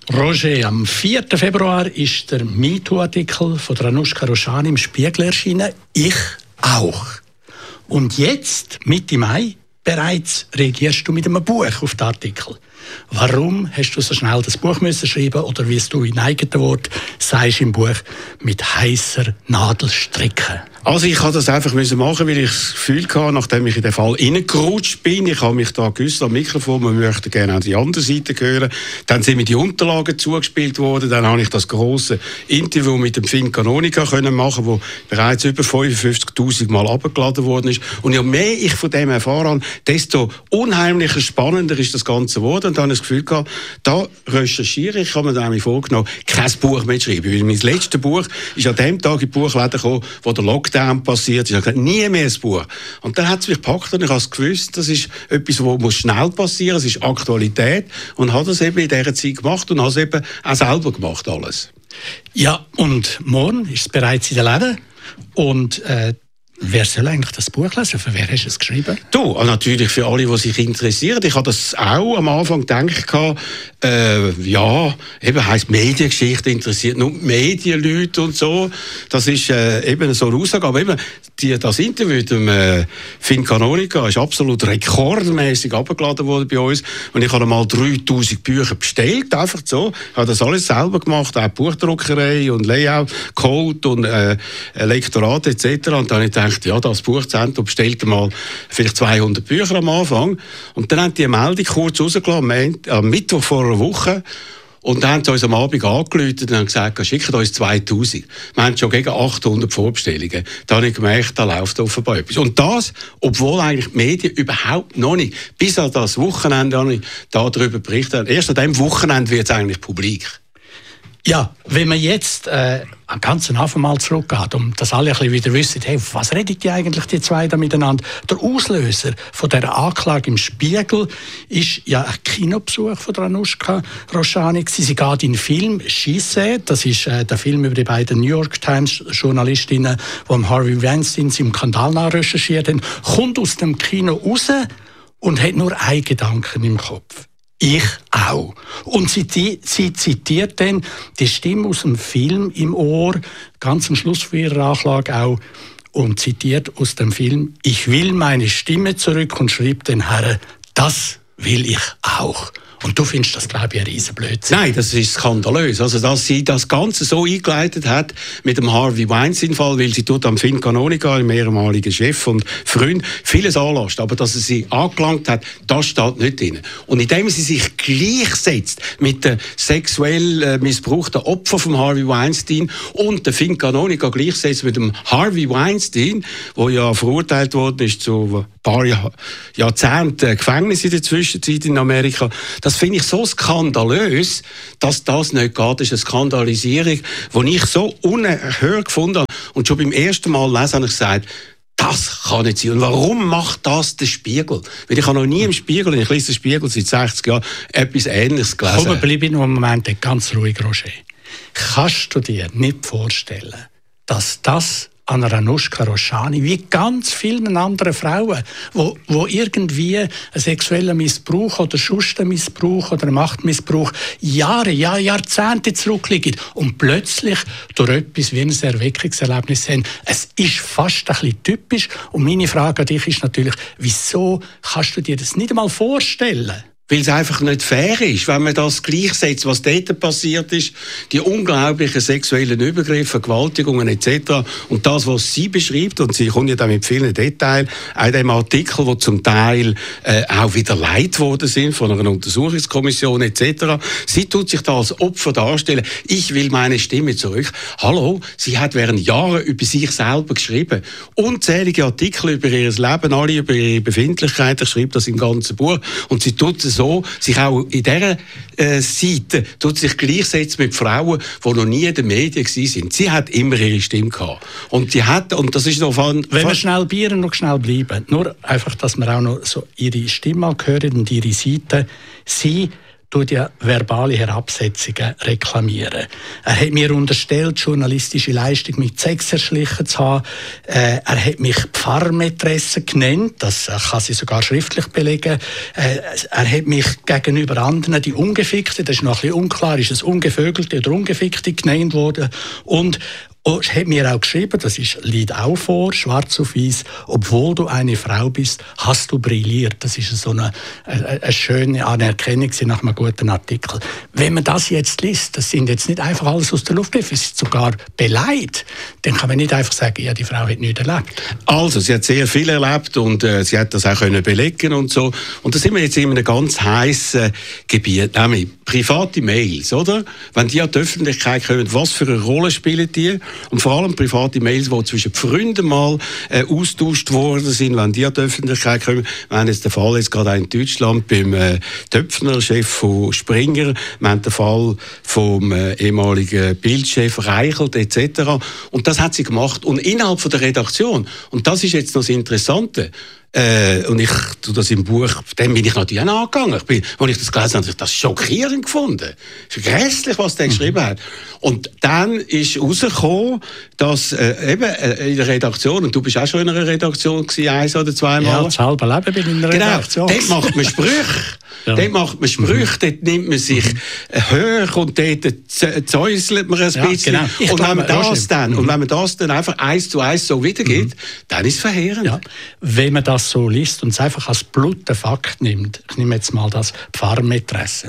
Roger, am 4. Februar ist der MeToo-Artikel von Anushka Roshani im Spiegel erschienen. Ich auch. Und jetzt, Mitte Mai, bereits reagierst du mit einem Buch auf den Artikel. Warum hast du so schnell das Buch müssen schreiben oder wie du in eigenen Worten sagst im Buch, mit heißer Nadel stricken? Also ich musste das einfach machen, weil ich das Gefühl hatte, nachdem ich in den Fall reingerutscht bin, ich habe mich da gewusst am Mikrofon, man möchte gerne auch die andere Seite hören. Dann sind mir die Unterlagen zugespielt worden, dann habe ich das grosse Interview mit dem Finn Canonica können machen, wo bereits über 55'000 Mal abgeladen worden ist. Und je mehr ich von dem erfahren habe, desto unheimlicher, spannender ist das Ganze geworden. Und dann habe ich das Gefühl gehabt, da recherchiere ich, habe mir dann vorgenommen, kein Buch mehr zu schreiben. Weil mein letztes Buch ist an dem Tag in die Buchläden gekommen, wo der Lockdown passiert. Ich habe gesagt, nie mehr ein Buch. Und dann hat es mich gepackt und ich habe gewusst, das ist etwas, was schnell passieren muss, es ist Aktualität. Und habe das eben in dieser Zeit gemacht und habe es eben auch selber gemacht, alles. Ja, und morgen ist es bereits in den Läden. Und wer soll eigentlich das Buch lesen? Für wer hast du es geschrieben? Du, natürlich für alle, die sich interessieren. Ich habe das auch am Anfang gedacht, ja, eben heisst Mediengeschichte, interessiert nur Medienleute und so. Das ist eben so eine Aussage. Aber eben, das Interview mit dem Finn Canonica ist absolut rekordmäßig abgeladen worden bei uns. Und ich habe mal 3000 Bücher bestellt, einfach so. Ich habe das alles selber gemacht, auch Buchdruckerei und Layout, Code und Lektorat etc. Und dann habe ich gedacht, ja, das Buchzentrum bestellt mal vielleicht 200 Bücher am Anfang. Und dann haben die eine Meldung kurz rausgelassen, am Mittwoch vor einer Woche. Und dann haben sie uns am Abend angerufen und haben gesagt, schickt uns 2000. Wir haben schon gegen 800 Vorbestellungen. Da habe ich gemerkt, da läuft offenbar etwas. Und das, obwohl eigentlich die Medien überhaupt noch nicht, bis an das Wochenende habe ich darüber berichtet. Erst an diesem Wochenende wird es eigentlich publik. Ja, wenn man jetzt am ganzen Anfang mal zurückgeht, um dass alle ein bisschen wieder wissen, hey, was redet die eigentlich die zwei da miteinander? Der Auslöser von dieser Anklage im Spiegel ist ja ein Kinobesuch von Anushka Roshani. Sie geht in den Film «She Said», das ist der Film über die beiden New York Times Journalistinnen, die am Harvey Weinstein im Skandal nachrecherchiert haben, kommt aus dem Kino raus und hat nur einen Gedanken im Kopf. Ich auch. Und sie zitiert dann die Stimme aus dem Film im Ohr, ganz am Schluss von ihrer Anklage auch, und zitiert aus dem Film, ich will meine Stimme zurück, und schrieb den Herren, das will ich auch. Und du findest das, glaube ich, ein riesen Blödsinn. Nein, das ist skandalös. Also, dass sie das Ganze so eingeleitet hat mit dem Harvey Weinstein-Fall, weil sie tut am Finn Canonica, dem ehemaligen Chef und Freund, vieles anlässt. Aber dass sie angelangt hat, das steht nicht drin. Und indem sie sich gleichsetzt mit den sexuell missbrauchten Opfern von Harvey Weinstein und den Finn Canonica gleichsetzt mit dem Harvey Weinstein, der ja verurteilt worden ist zu ein paar Jahrzehnten Gefängnis in der Zwischenzeit in Amerika. Das finde ich so skandalös, dass das nicht geht. Das ist eine Skandalisierung, die ich so unerhört gefunden habe. Und schon beim ersten Mal lesen habe ich gesagt, das kann nicht sein. Und warum macht das der Spiegel? Weil ich habe noch nie im Spiegel, und ich lese den Spiegel seit 60 Jahren, etwas Ähnliches gelesen. Komm, bleib in einem Moment ganz ruhig, Roger. Kannst du dir nicht vorstellen, dass das an Anushka Roshani, wie ganz vielen anderen Frauen, wo irgendwie einen sexuellen Missbrauch oder Schustenmissbrauch oder Machtmissbrauch Jahrzehnte zurückliegen und plötzlich durch etwas wie ein Erweckungserlebnis haben. Es ist fast ein bisschen typisch. Und meine Frage an dich ist natürlich, wieso kannst du dir das nicht einmal vorstellen? Weil es einfach nicht fair ist, wenn man das gleichsetzt, was dort passiert ist, die unglaublichen sexuellen Übergriffe, Vergewaltigungen etc. Und das, was sie beschreibt, und sie kommt ja dann mit vielen Details, auch in dem Artikel, wo zum Teil auch widerlegt worden sind von einer Untersuchungskommission etc. Sie tut sich da als Opfer darstellen. Ich will meine Stimme zurück. Hallo, sie hat während Jahren über sich selber geschrieben. Unzählige Artikel über ihr Leben, alle über ihre Befindlichkeiten, schreibt das im ganzen Buch. Und sie tut es so, sich auch in dieser Seite sich gleichsetzen mit Frauen, die noch nie in den Medien waren. Sie hat immer ihre Stimme gehabt. Und das ist noch wenn wir schnell bieren und schnell bleiben, nur einfach, dass wir auch noch so ihre Stimme mal hören und ihre Seite. Sie tut ja verbale Herabsetzungen reklamieren. Er hat mir unterstellt, journalistische Leistung mit Sex erschlichen zu haben. Er hat mich Pfarrmätresse genannt, das kann sie sogar schriftlich belegen. Er hat mich gegenüber anderen, die Ungefickte, das ist noch ein bisschen unklar, ist es Ungevögelte oder Ungefickte genannt worden. Und hat mir auch geschrieben, das liegt auch vor, schwarz auf weiß, obwohl du eine Frau bist, hast du brilliert. Das ist so eine schöne Anerkennung nach einem guten Artikel. Wenn man das jetzt liest, das sind jetzt nicht einfach alles aus der Luft gegriffen, es ist sogar beleidigt, dann kann man nicht einfach sagen, ja, die Frau hat nichts erlebt. Also, sie hat sehr viel erlebt und sie hat das auch können belegen und so. Und da sind wir jetzt in einem ganz heißen Gebiet, nämlich private Mails, oder? Wenn die an die Öffentlichkeit kommen, was für eine Rolle spielen die? Und vor allem private Mails, die zwischen Freunden mal austauscht worden sind, wenn die an die Öffentlichkeit kommen. Wir haben jetzt den Fall jetzt gerade in Deutschland beim Töpfner, Chef von Springer. Wir haben den Fall vom ehemaligen Bildchef Reichelt etc. Und das hat sie gemacht. Und innerhalb von der Redaktion, und das ist jetzt noch das Interessante, und ich tue das im Buch, dem bin ich natürlich auch angegangen. Als ich das gelesen habe, habe ich das schockierend gefunden. Es ist grässlich, was der geschrieben hat. Und dann ist herausgekommen, dass eben in der Redaktion, und du bist auch schon in einer Redaktion gewesen, 1 oder 2 Mal. Ja, das halbe Leben bin ich in einer Redaktion. Dort macht man Sprüche. Ja. Dort macht man Sprüche, dort nimmt man sich hoch und dort zäuselt man ein bisschen. Genau. Und wenn man das dann einfach 1 zu 1 so wiedergibt, dann ist es verheerend. Ja. Wenn man das so liest und es einfach als bluten Fakt nimmt, ich nehme jetzt mal das Pfarrmätresse,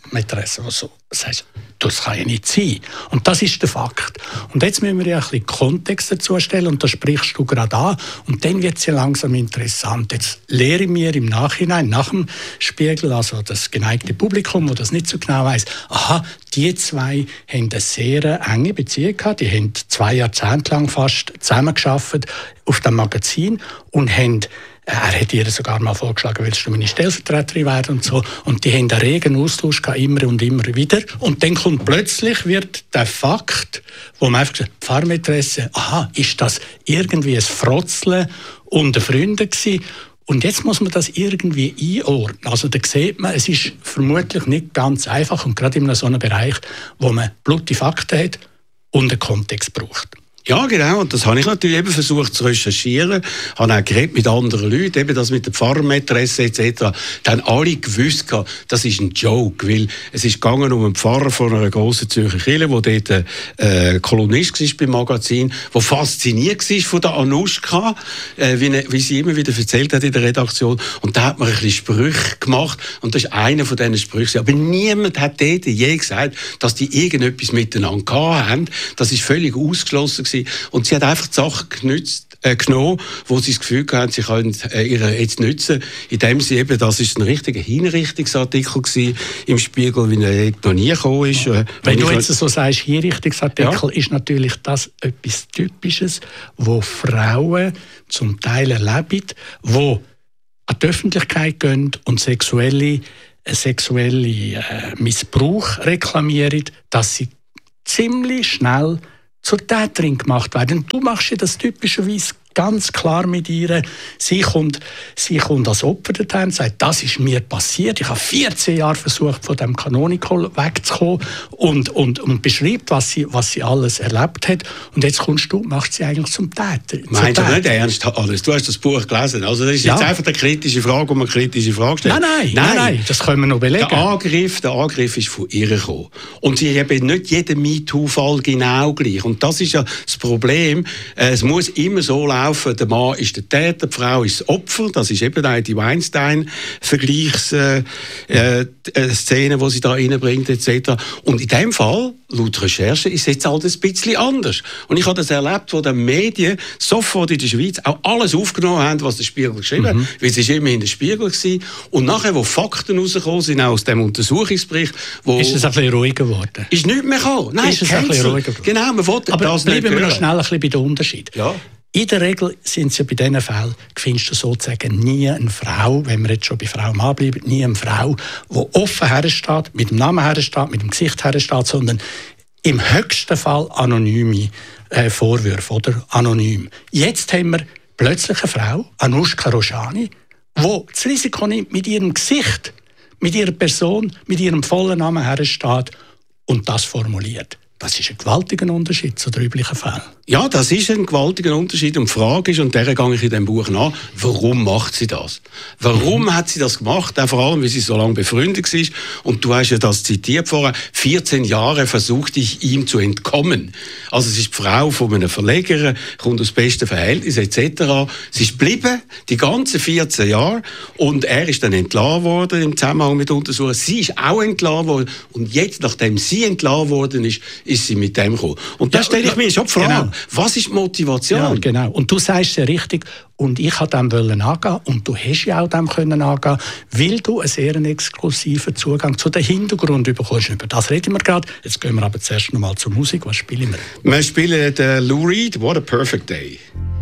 wo so sagst, das kann ja nicht sein. Und das ist der Fakt. Und jetzt müssen wir ja ein bisschen Kontext dazu stellen und da sprichst du gerade an und dann wird es ja langsam interessant. Jetzt lehre ich mir im Nachhinein, nach dem Spiegel, also das geneigte Publikum, das das nicht so genau weiss, aha, die zwei haben eine sehr enge Beziehung gehabt, die haben 2 Jahrzehnte lang fast zusammengearbeitet auf dem Magazin und haben er hat ihr sogar mal vorgeschlagen, willst du meine Stellvertreterin werden und so. Und die haben einen regen Austausch gehabt, immer und immer wieder. Und dann kommt plötzlich der Fakt, wo man einfach sagt, Pfarrmätresse, aha, ist das irgendwie ein Frotzeln unter Freunden gewesen? Und jetzt muss man das irgendwie einordnen. Also da sieht man, es ist vermutlich nicht ganz einfach und gerade in so einem Bereich, wo man blutige Fakten hat und einen Kontext braucht. Ja, genau. Und das habe ich natürlich eben versucht zu recherchieren. Ich habe auch geredet mit anderen Leuten, eben das mit der Pfarrmätresse etc. Dann alle gewusst, das ist ein Joke, weil es ist gegangen um einen Pfarrer von einer grossen Zürcher Kirche, der dort Kolumnist war beim Magazin, der fasziniert war von der Anuschka, wie sie immer wieder erzählt hat in der Redaktion. Und da hat man ein bisschen Sprüche gemacht und das ist einer von diesen Sprüchen. Aber niemand hat dort je gesagt, dass die irgendetwas miteinander gehabt haben. Das ist völlig ausgeschlossen. Und sie hat einfach die Sachen genommen, wo sie das Gefühl hatten, sie können ihr jetzt nützen, indem sie eben, das ist ein richtiger Hinrichtungsartikel im Spiegel, wie er noch nie gekommen ist. Wenn du jetzt so sagst, Hinrichtungsartikel, ist natürlich das etwas Typisches, wo Frauen zum Teil erleben, wo an die Öffentlichkeit gehen und sexuelle Missbrauch reklamieren, dass sie ziemlich schnell zur Täterin gemacht werden. Und du machst ja das typischerweise ganz klar mit ihr. Sie kommt als Opfer dorthin und sagt, das ist mir passiert. Ich habe 14 Jahre versucht, von dem Kanonikel wegzukommen und beschreibt, was sie alles erlebt hat. Und jetzt kommst du und machst sie eigentlich zum Täter. Meinst du nicht ernst alles? Du hast das Buch gelesen. Also das ist jetzt einfach eine kritische Frage, um eine kritische Frage stellt. Nein, das können wir noch belegen. Der Angriff ist von ihr gekommen. Und sie haben nicht jeden MeToo-Fall genau gleich. Und das ist ja das Problem. Es muss immer so laufen, der Mann ist der Täter, die Frau ist das Opfer. Das ist eben auch die Weinstein-Vergleichsszene, die sie da reinbringt, etc. Und in diesem Fall, laut Recherche, ist es jetzt alles ein bisschen anders. Und ich habe das erlebt, wo die Medien sofort in der Schweiz auch alles aufgenommen haben, was der Spiegel geschrieben hat, weil es immer in der Spiegel war. Und nachher, wo Fakten rausgekommen sind, auch aus dem Untersuchungsbericht, ist es ein bisschen ruhiger geworden? Ist nichts mehr gekommen. Nein, ist es ein bisschen ruhiger geworden? Genau, man wollte aber das bleiben wir noch schnell ein bisschen bei den Unterschieden. Ja. In der Regel sind es ja bei diesen Fällen, findest du sozusagen nie eine Frau, wenn wir jetzt schon bei Frau-Mann bleiben, nie eine Frau, die offen hersteht, mit dem Namen hersteht, mit dem Gesicht hersteht, sondern im höchsten Fall anonyme Vorwürfe, oder? Anonym. Jetzt haben wir plötzlich eine Frau, Anushka Rojani, die das Risiko nimmt, mit ihrem Gesicht mit ihrer Person, mit ihrem vollen Namen hersteht und das formuliert. Das ist ein gewaltiger Unterschied zu den üblichen Fällen. Ja, das ist ein gewaltiger Unterschied. Und die Frage ist, und der gehe ich in diesem Buch nach, warum macht sie das? Warum hat sie das gemacht? Auch vor allem, weil sie so lange befreundet war. Und du hast ja das zitiert vorher. 14 Jahre versuchte ich, ihm zu entkommen. Also sie ist die Frau von einem Verleger, kommt aus besten Verhältnissen etc. Sie ist geblieben, die ganzen 14 Jahre. Und er ist dann entlassen worden im Zusammenhang mit Untersuchungen. Sie ist auch entlassen worden. Und jetzt, nachdem sie entlassen worden ist sie mit dem gekommen. Und da stelle ich mir schon die Frage, genau. Was ist die Motivation? Ja, genau. Und du sagst ja richtig, und ich wollte dem angehen, und du hast ja auch dem können angehen, weil du einen sehr exklusiven Zugang zu dem Hintergrund bekommst. Über das reden wir gerade. Jetzt gehen wir aber zuerst noch mal zur Musik. Was spielen wir? Wir spielen Lou Reed, What a Perfect Day.